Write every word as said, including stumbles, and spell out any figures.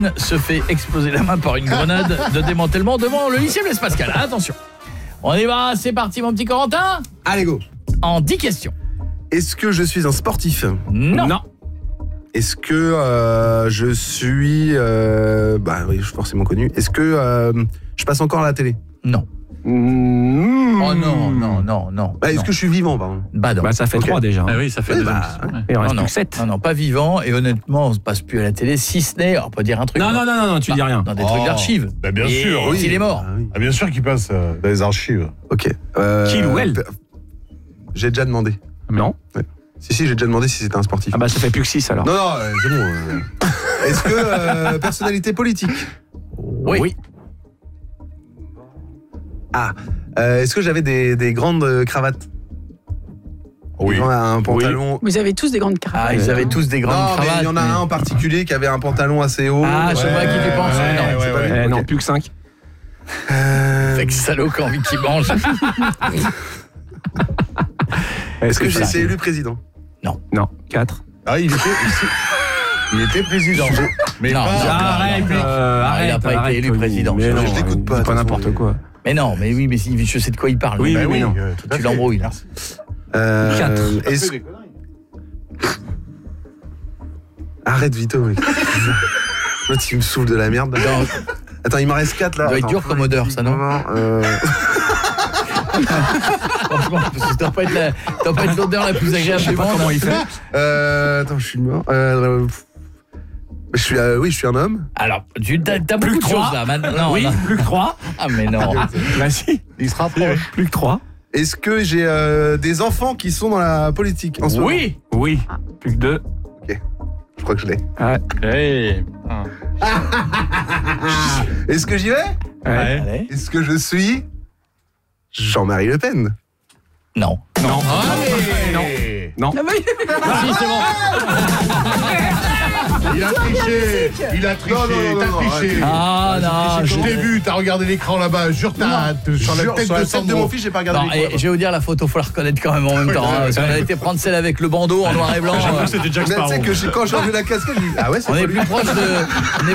se fait exploser la main par une grenade de démantèlement devant le lycée Blaise Pascal. Attention. On y va, c'est parti mon petit Corentin. Allez go. En dix questions. Est-ce que je suis un sportif? Non. Non. Est-ce que euh, je suis euh, bah oui, je suis forcément connu. Est-ce que euh, je passe encore à la télé? Non. Mmh. Oh non, non, non, non. Bah, est-ce non. que je suis vivant, pardon? Bah non. Bah ça fait Ok. trois déjà. Ah oui, ça fait Oui, deux bah, émissions, ouais. Il en reste non, plus non. que sept. Non, non, pas vivant. Et honnêtement, on se passe plus à la télé, si ce n'est, on peut dire un truc. Non, quoi. non, non, non, non, tu Bah, dis rien. Dans des Oh. trucs d'archives. Bah, bien Et sûr, oui. il est mort. Ah, oui. Ah, bien sûr qu'il passe euh, dans les archives. Ok. Euh, Qu'il ou elle? pe- J'ai déjà demandé. Non. Si, si, j'ai déjà demandé si c'était un sportif. Ah bah ça fait plus que six alors. Non, non, euh, c'est bon. euh. Est-ce que euh, personnalité politique? Oui. Ah. Euh, Est-ce que j'avais des, des grandes euh, cravates? Oui. Genre un pantalon. Vous avez tous des grandes cravates. Ah, ils avaient tous des grandes Non, mais cravates. il y en a mais- un en particulier qui avait un pantalon assez haut. Ah, je vois à qui tu penses. ouais, non, ouais, c'est pas ouais. lui. Eh, ok. Non, plus que cinq. Euh, Avec salaud qui a envie qu'il mange. Est-ce que j'ai ça été élu président? Non, quatre. Ah, il était, il était président. Mais Non, pas, non, Arrête, non, euh, non, il a arrête, pas été arrête, élu oui. président. Mais Je- non, je l'écoute pas, dis de pas toute n'importe façon. quoi. Mais non, mais oui, mais si- je sais de quoi il parle. Oui, Bah oui, oui, non. euh, tout à Tu fait. l'embrouilles, là. Euh, Quatre. est-ce- Arrête Vito, mec. L'autre il me souffle de la merde. Non, Attends, il m'en reste quatre là. Ça doit être Attends. dur comme odeur, ça, non euh, franchement, parce que ça doit pas être la- ça doit pas être l'odeur la plus agréable du monde. comment il fait. euh, Attends, je suis mort. Euh, je suis, euh, oui, je suis un homme. Alors, tu t'as, t'as beaucoup Plus de que choses trois. là maintenant. Oui, là. plus que trois. Ah mais non. Bah si, Il se rapproche. plus que trois. Est-ce que j'ai euh, des enfants qui sont dans la politique en ce moment? Oui. Oui, plus que deux. Je crois que je l'ai. Ouais. Hey. Est-ce que j'y vais? Ouais. Allez. Est-ce que je suis Jean-Marie Le Pen? Non. Non. Non. Ah oui. Si, c'est bon. Il a triché. Il a triché. Non, non, non, T'as non, triché. Ah non. Je je- t'ai vu, t'as regardé l'écran là-bas. Jure, t'as sur la Jure, tête sur de la tête de Sandro. mon fils, j'ai pas regardé Non, les et je vais vous dire, la photo, faut la reconnaître quand même en même temps. Hein, parce qu'on a été prendre celle avec le bandeau en noir et blanc. J'avoue euh, que c'était Jack Mais tu Sparrow. sais que j'ai- quand j'ai enlevé la casquette, j'ai dit ah ouais, c'est On pas est lui. plus proche de. on est